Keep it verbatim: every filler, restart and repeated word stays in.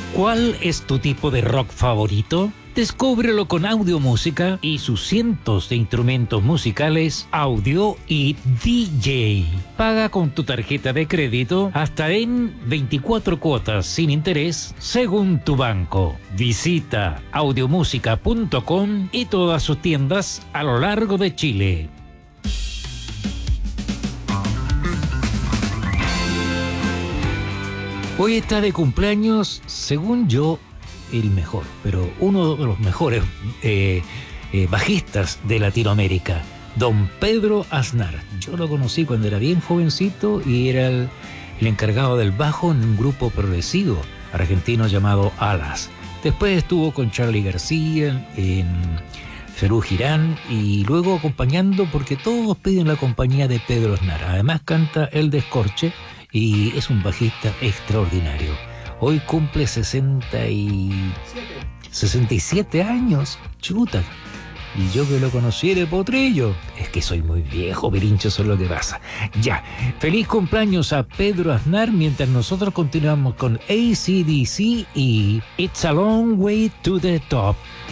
¿Cuál es tu tipo de rock favorito? Descúbrelo con Audiomúsica y sus cientos de instrumentos musicales, audio y D J. Paga con tu tarjeta de crédito hasta en veinticuatro cuotas sin interés según tu banco. Visita audiomúsica punto com y todas sus tiendas a lo largo de Chile. Hoy está de cumpleaños, según yo, el mejor, pero uno de los mejores eh, eh, bajistas de Latinoamérica, don Pedro Aznar. Yo lo conocí cuando era bien jovencito y era el, el encargado del bajo en un grupo progresivo argentino llamado Alas. Después estuvo con Charly García, en Serú Girán y luego acompañando, porque todos piden la compañía de Pedro Aznar. Además canta El Descorche y es un bajista extraordinario. Hoy cumple sesenta y siete años, chuta. Y yo que lo conocí de potrillo. Es que soy muy viejo, Pirincho, eso es lo que pasa. Ya, feliz cumpleaños a Pedro Aznar, mientras nosotros continuamos con A C/D C y It's a Long Way to the Top.